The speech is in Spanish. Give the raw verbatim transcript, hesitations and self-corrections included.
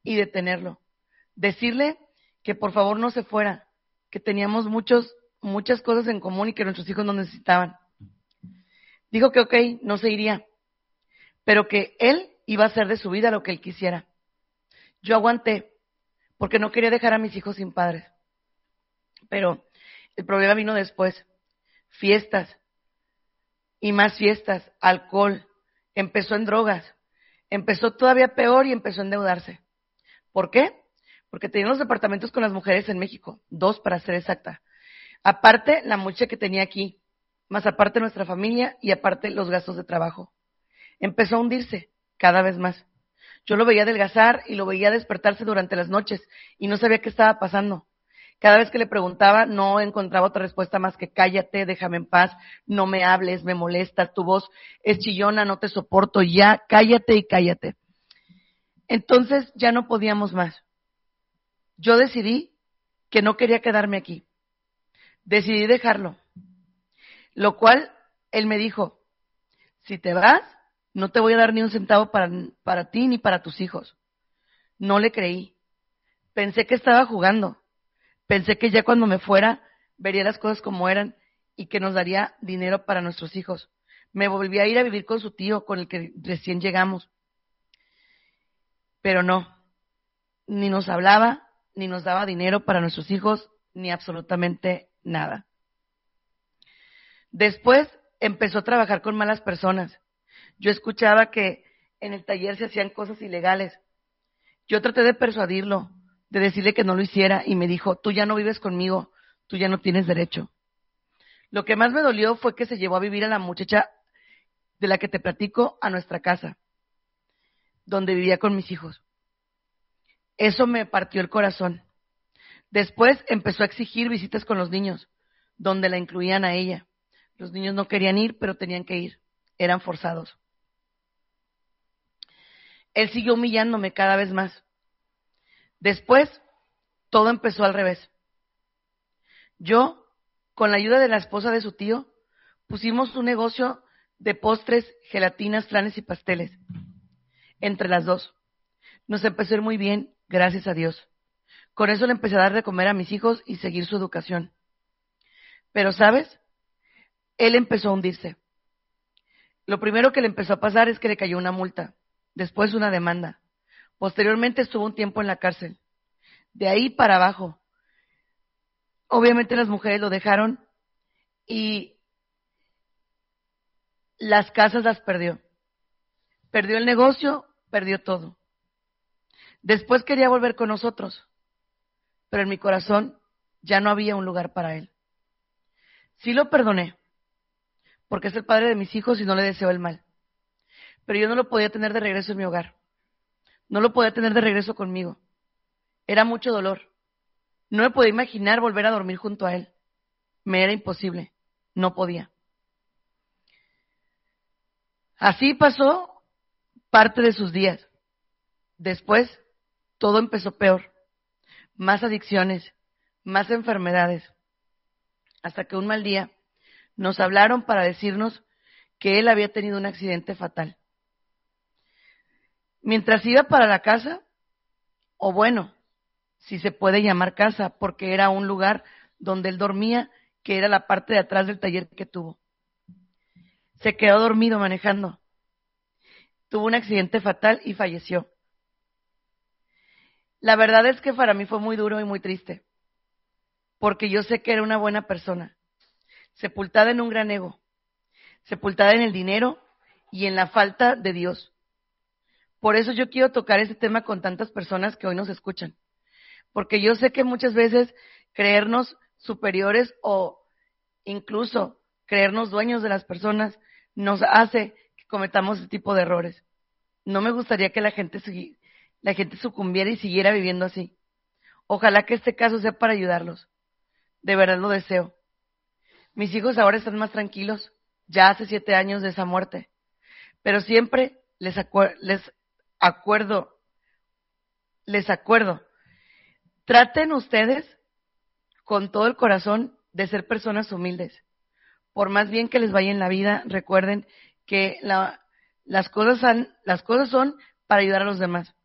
y detenerlo. Decirle que por favor no se fuera, que teníamos muchos, muchas cosas en común y que nuestros hijos nos necesitaban. Dijo que ok, no se iría, pero que él iba a hacer de su vida lo que él quisiera. Yo aguanté, porque no quería dejar a mis hijos sin padres. Pero el problema vino después. Fiestas, y más fiestas, alcohol, empezó en drogas, empezó todavía peor y empezó a endeudarse. ¿Por qué? Porque tenía unos departamentos con las mujeres en México, dos para ser exacta. Aparte, la mucha que tenía aquí, más aparte nuestra familia y aparte los gastos de trabajo. Empezó a hundirse cada vez más. Yo lo veía adelgazar y lo veía despertarse durante las noches y no sabía qué estaba pasando. Cada vez que le preguntaba, no encontraba otra respuesta más que cállate, déjame en paz, no me hables, me molestas, tu voz es chillona, no te soporto, ya, cállate y cállate. Entonces ya no podíamos más. Yo decidí que no quería quedarme aquí. Decidí dejarlo. Lo cual, él me dijo, si te vas, no te voy a dar ni un centavo para, para ti ni para tus hijos. No le creí. Pensé que estaba jugando. Pensé que ya cuando me fuera, vería las cosas como eran y que nos daría dinero para nuestros hijos. Me volví a ir a vivir con su tío, con el que recién llegamos. Pero no, ni nos hablaba, ni nos daba dinero para nuestros hijos, ni absolutamente nada. Después empezó a trabajar con malas personas. Yo escuchaba que en el taller se hacían cosas ilegales. Yo traté de persuadirlo, de decirle que no lo hiciera, y me dijo, tú ya no vives conmigo, tú ya no tienes derecho. Lo que más me dolió fue que se llevó a vivir a la muchacha de la que te platico a nuestra casa, donde vivía con mis hijos. Eso me partió el corazón. Después empezó a exigir visitas con los niños, donde la incluían a ella. Los niños no querían ir, pero tenían que ir. Eran forzados. Él siguió humillándome cada vez más. Después, todo empezó al revés. Yo, con la ayuda de la esposa de su tío, pusimos un negocio de postres, gelatinas, flanes y pasteles. Entre las dos. Nos empezó a ir muy bien, gracias a Dios. Con eso le empecé a dar de comer a mis hijos y seguir su educación. Pero, ¿sabes? Él empezó a hundirse. Lo primero que le empezó a pasar es que le cayó una multa, después una demanda. Posteriormente estuvo un tiempo en la cárcel. De ahí para abajo. Obviamente las mujeres lo dejaron y las casas las perdió. Perdió el negocio, perdió todo. Después quería volver con nosotros, pero en mi corazón ya no había un lugar para él. Sí lo perdoné, porque es el padre de mis hijos y no le deseo el mal. Pero yo no lo podía tener de regreso en mi hogar. No lo podía tener de regreso conmigo. Era mucho dolor. No me podía imaginar volver a dormir junto a él. Me era imposible. No podía. Así pasó parte de sus días. Después, todo empezó peor. Más adicciones, más enfermedades. Hasta que un mal día nos hablaron para decirnos que él había tenido un accidente fatal. Mientras iba para la casa, o bueno, si se puede llamar casa, porque era un lugar donde él dormía, que era la parte de atrás del taller que tuvo. Se quedó dormido manejando. Tuvo un accidente fatal y falleció. La verdad es que para mí fue muy duro y muy triste, porque yo sé que era una buena persona, sepultada en un gran ego, sepultada en el dinero y en la falta de Dios. Por eso yo quiero tocar ese tema con tantas personas que hoy nos escuchan, porque yo sé que muchas veces creernos superiores o incluso creernos dueños de las personas nos hace que cometamos ese tipo de errores. No me gustaría que la gente, la gente sucumbiera y siguiera viviendo así. Ojalá que este caso sea para ayudarlos. De verdad lo deseo. Mis hijos ahora están más tranquilos, ya hace siete años de esa muerte, pero siempre les, acuer- les acuerdo, les acuerdo, traten ustedes con todo el corazón de ser personas humildes. Por más bien que les vaya en la vida, recuerden que la, las cosas han, las cosas son para ayudar a los demás.